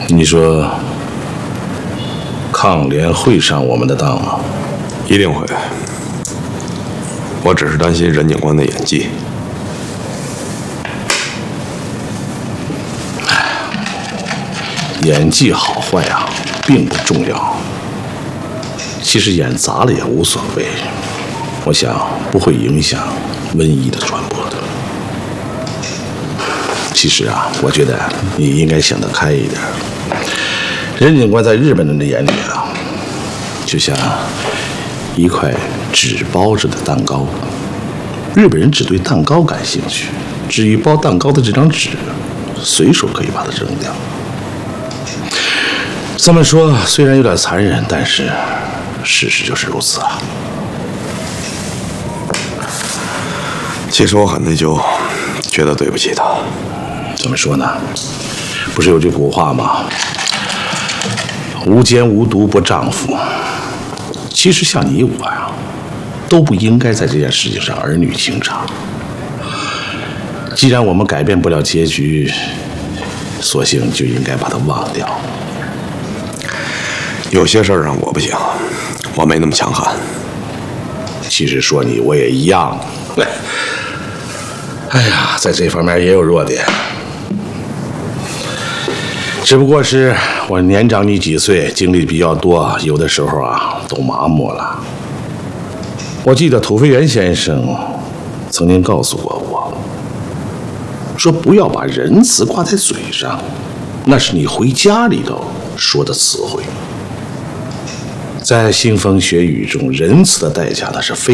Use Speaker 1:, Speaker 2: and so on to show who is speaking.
Speaker 1: 你说抗联会上我们的当吗？
Speaker 2: 一定会。我只是担心任警官的演技。
Speaker 1: 演技好坏啊，并不重要。其实演砸了也无所谓，我想不会影响瘟疫的传播的。其实啊，我觉得你应该想得开一点。任警官在日本人的眼里啊，就像一块纸包着的蛋糕。日本人只对蛋糕感兴趣，至于包蛋糕的这张纸，随手可以把它扔掉。这么说虽然有点残忍，但是事实就是如此啊。
Speaker 2: 其实我很内疚，觉得对不起他。
Speaker 1: 怎么说呢？不是有句古话吗？无奸无毒不丈夫。其实像你我呀，都不应该在这件事情上儿女情长。既然我们改变不了结局，索性就应该把它忘掉。
Speaker 2: 有些事儿上我不行，我没那么强悍。
Speaker 1: 其实说你我也一样。哎呀，在这方面也有弱点，只不过是我年长你几岁，经历比较多，有的时候啊都麻木了。我记得土肥原先生曾经告诉过我，说不要把仁慈挂在嘴上，那是你回家里头说的词汇。在腥风血雨中，仁慈的代价那是非